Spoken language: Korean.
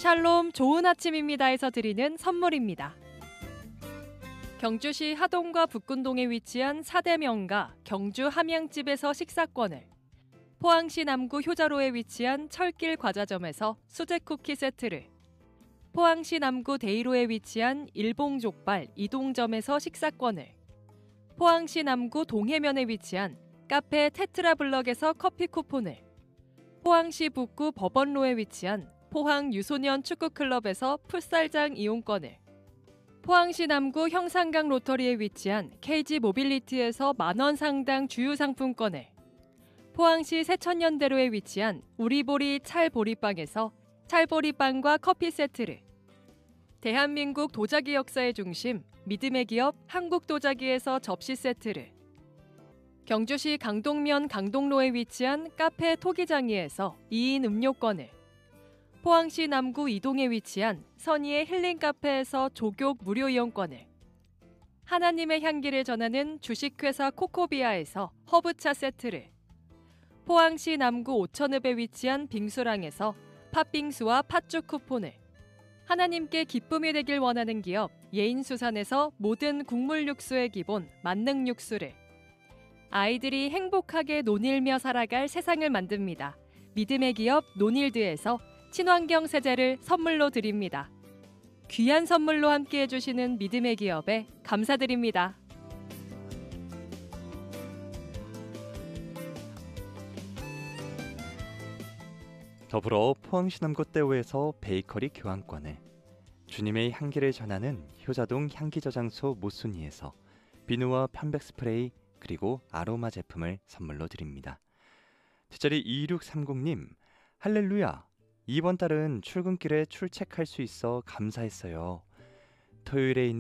샬롬 좋은 아침입니다에서 드리는 선물입니다. 경주시 하동과 북군동에 위치한 사대명가 경주 함양집에서 식사권을, 포항시 남구 효자로에 위치한 철길 과자점에서 수제 쿠키 세트를, 포항시 남구 대이로에 위치한 일봉족발 이동점에서 식사권을, 포항시 남구 동해면에 위치한 카페 테트라블럭에서 커피 쿠폰을, 포항시 북구 법원로에 위치한 포항 유소년 축구클럽에서 풋살장 이용권을, 포항시 남구 형산강 로터리에 위치한 KG 모빌리티에서 만원 상당 주유상품권을, 포항시 세천년대로에 위치한 우리보리 찰보리빵에서 찰보리빵과 커피 세트를, 대한민국 도자기 역사의 중심 믿음의 기업 한국도자기에서 접시 세트를, 경주시 강동면 강동로에 위치한 카페 토기장이에서 2인 음료권을, 포항시 남구 이동에 위치한 선의의 힐링카페에서 조교 무료 이용권을, 하나님의 향기를 전하는 주식회사 코코비아에서 허브차 세트를, 포항시 남구 오천읍에 위치한 빙수랑에서 팥빙수와 팥죽 쿠폰을, 하나님께 기쁨이 되길 원하는 기업 예인수산에서 모든 국물 육수의 기본 만능 육수를, 아이들이 행복하게 논일며 살아갈 세상을 만듭니다. 믿음의 기업 논일드에서 친환경 세제를 선물로 드립니다. 귀한 선물로 함께해 주시는 믿음의 기업에 감사드립니다. 더불어 포항시 남구 떼오에서 베이커리 교환권을, 주님의 향기를 전하는 효자동 향기저장소 모순이에서 비누와 편백 스프레이 그리고 아로마 제품을 선물로 드립니다. 뒷자리 2630님, 할렐루야! 이번 달은 출근길에 출첵할 수 있어 감사했어요. 토요일에 있는